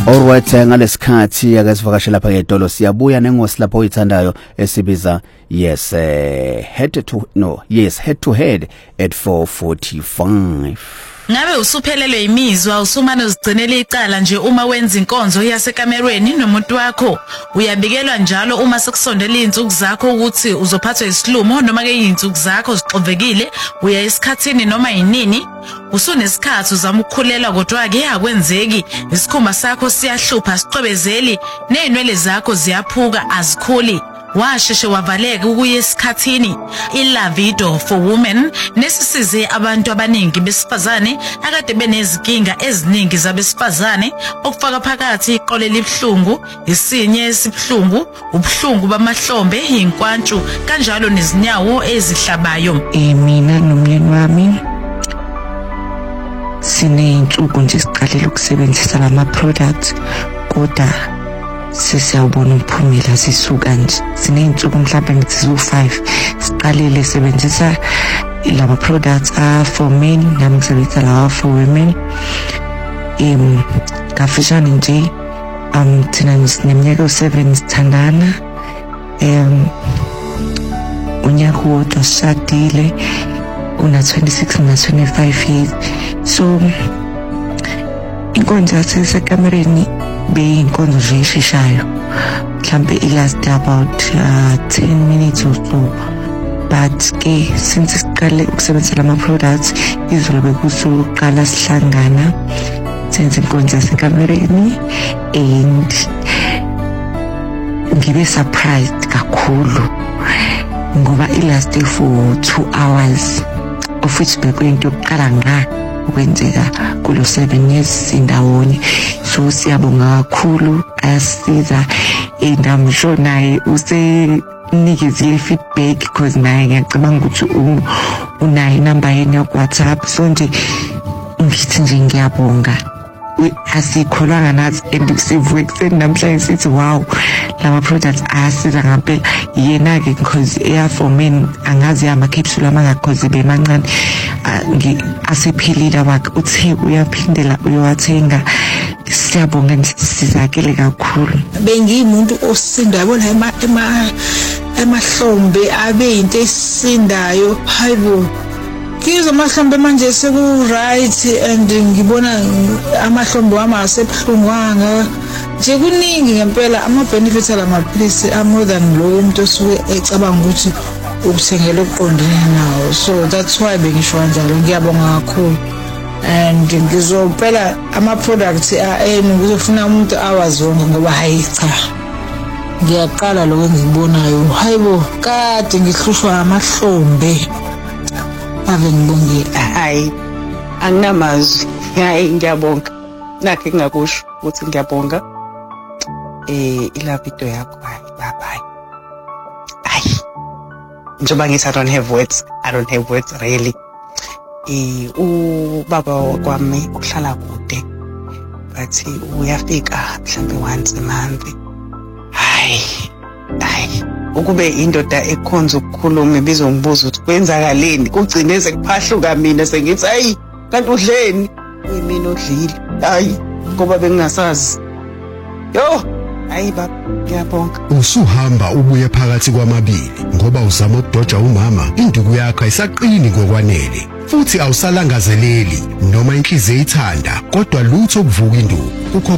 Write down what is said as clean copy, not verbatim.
Alright, ngalesikhathi ake sivakashe lapha ngetolo siyabuya nengosi lapho oyithandayo esibiza head to head at 4:45. Ngabe usuphelelwe imizwa usumane uzigcinele icala nje uma wenza inkonzo yasekamerweni nomuntu wakho uyabikelwa njalo uma sekusondela izinsuku zakho ukuthi uzophathwa isilumo noma ke izinsuku zakho zixovekile uya esikhathini noma yinini usunesikhathi uzama ukukhulela kodwa ke akwenzeki isikhumba sakho siyahlupha sicwebezeli nenwele zakho ziyaphuka azikhuli washeshe wavaleka ukuya esikhathini iLavido for Women nesisize abantu abaningi besifazane akade benezinkinga eziningi zabesifazane okufaka phakathi iqole libhlungu isinye esibhlungu ubhlungu bamahlombe inkwantshu kanjalo nezinyawo ezihlabayo. Mina nomyeni wami sineyinsuku nje siqalela ukusebenzisa lama products kodwa sesiyawubona umphumela sisuka nje sineyinsuku mhlawumbe ngithi u5 siqalile sebenzisa lama products for men nami ngisebenzisa lawa for women kafishane nje thina neminyaka u7 sithandana unyaka wodwa sishadile una 26 na 25 years so inkonzo yasekamereni beyinkonzo nje esheshayo mhlambe ilast about 10 minutes or so but ke since siqale ukusebenzisa lama products izolo bekusuqala sihlangana senze inkonzo yasekamereni and ngibe surprised kakhulu ngoba ilast for 2 hours of which bekuyinto yokuqala nga ukwenzeka kulo 7 years sindawonye so siyabonga kakhulu ayasiza and I'm sure naye usenikizile feedback because naye ngiyacabanga ukuthi unayo inamba yenu ya WhatsApp so nje ngithi nje ngiyabonga asikholanga nathi and sivuke kuseni namhlanje sithi wow lama products ayasiza ngempela yena ke because air for men angazi ama capsule amangakhozi bemancane asephelile wakhe uthe uyaphindela uyowathenga siyabonga sizakele kakhulu bengiyimuntu osinda yabona emahlombe abe into esindayo hayibo Kizo amahlombe manje seku right and ngibona amahlombe wami asebhlungwanga nje kuningi ngempela ama benefits alamaphilisi more than lo umuntu osuke ecabanga ukuthi ukuthengela okuqondene nawo so that's why bengisho kanjalo ngiyabonga kakhulu and ngizopela ama products ngizofuna umuntu awazonke ngoba hayi cha ngiyaqala lo engibonayo hayibo kade ngihlushwa amahlombe ave ngibongile hayi anginamazwi hayi ngiyabonga nakhe ngakusho ukuthi ngiyabonga iLavido yakho hayi bye njoba ngithi I don't have words really ubaba kwami uhlala kude but uyafika mhlambe once a month hayi ukube indoda ekhonza ukukhuluma bizongibuza ukuthi kwenzakaleni kugcineze kuphahluka mina sengithi hayi kanti udleni uyimina odlile hayi ngoba bengingasazi yo hayi baba ngiyabonga usuhamba ubuye phakathi kwamabili ngoba uzama ukudoja umama induku yakho ayisaqini ngokwanele futhi awusalangazeleli noma inhliziyo ithanda kodwa lutho kuvuka induku